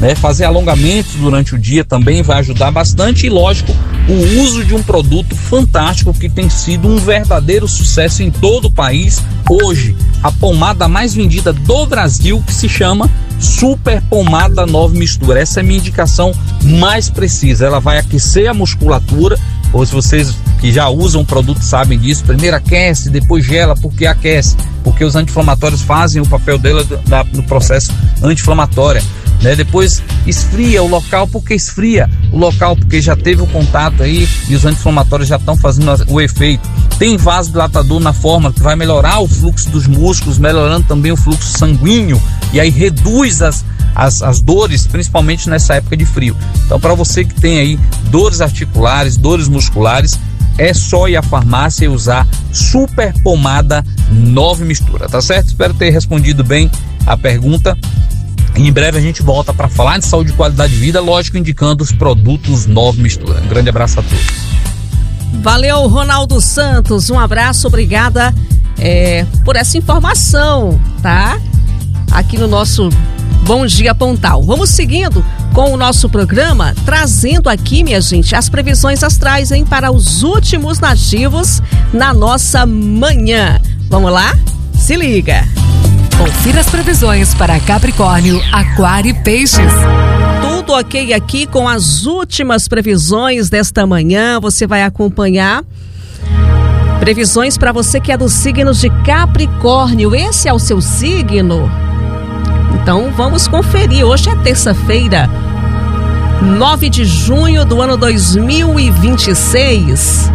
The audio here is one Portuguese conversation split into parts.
né? Fazer alongamentos durante o dia também vai ajudar bastante, e lógico, o uso de um produto fantástico que tem sido um verdadeiro sucesso em todo o país. Hoje, a pomada mais vendida do Brasil, que se chama Super Pomada 9 Mistura. Essa é a minha indicação mais precisa. Ela vai aquecer a musculatura, ou se vocês que já usam o produto sabem disso, primeiro aquece, depois gela. Por que aquece? Porque os anti-inflamatórios fazem o papel dela no processo anti-inflamatório, né? Depois esfria o local. Por que esfria o local? Porque já teve o contato aí e os anti-inflamatórios já estão fazendo o efeito. Tem vasodilatador na forma que vai melhorar o fluxo dos músculos, melhorando também o fluxo sanguíneo, e aí reduz as dores, principalmente nessa época de frio. Então, para você que tem aí dores articulares, dores musculares, é só ir à farmácia e usar Super Pomada 9 Mistura, tá certo? Espero ter respondido bem a pergunta. Em breve a gente volta para falar de saúde e qualidade de vida, lógico, indicando os produtos 9 Mistura. Um grande abraço a todos. Valeu, Ronaldo Santos, um abraço, obrigada por essa informação, tá? Aqui no nosso Bom Dia Pontal. Vamos seguindo com o nosso programa, trazendo aqui, minha gente, as previsões astrais, hein, para os últimos nativos na nossa manhã. Vamos lá? Se liga! Confira as previsões para Capricórnio, Aquário e Peixes. Tudo ok aqui com as últimas previsões desta manhã. Você vai acompanhar previsões para você que é do signo de Capricórnio. Esse é o seu signo? Então vamos conferir. Hoje é terça-feira, 9 de junho do ano 2026.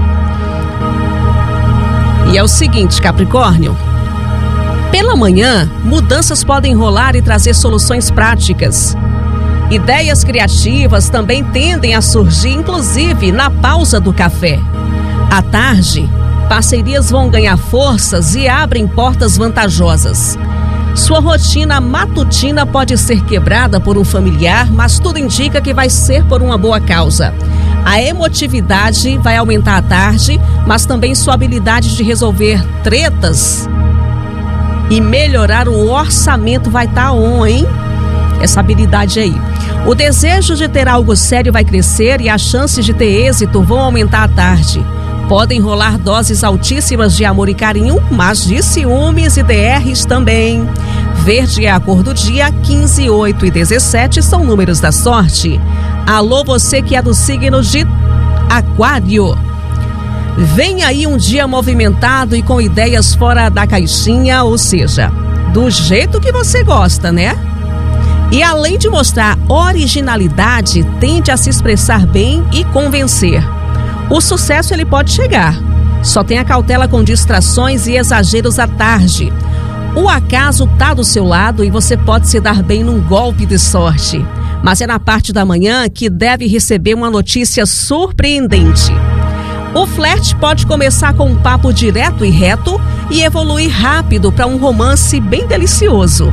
E é o seguinte, Capricórnio. Pela manhã, mudanças podem rolar e trazer soluções práticas. Ideias criativas também tendem a surgir, inclusive na pausa do café. À tarde, parcerias vão ganhar forças e abrem portas vantajosas. Sua rotina matutina pode ser quebrada por um familiar, mas tudo indica que vai ser por uma boa causa. A emotividade vai aumentar à tarde, mas também sua habilidade de resolver tretas e melhorar o orçamento vai estar on, hein? Essa habilidade aí. O desejo de ter algo sério vai crescer e as chances de ter êxito vão aumentar à tarde. Podem rolar doses altíssimas de amor e carinho, mas de ciúmes e DRs também. Verde é a cor do dia, 15, 8 e 17 são números da sorte. Alô, você que é do signo de Aquário. Vem aí um dia movimentado e com ideias fora da caixinha, ou seja, do jeito que você gosta, né? E além de mostrar originalidade, tende a se expressar bem e convencer. O sucesso ele pode chegar. Só tenha cautela com distrações e exageros à tarde. O acaso tá do seu lado e você pode se dar bem num golpe de sorte. Mas é na parte da manhã que deve receber uma notícia surpreendente. O flerte pode começar com um papo direto e reto e evoluir rápido para um romance bem delicioso.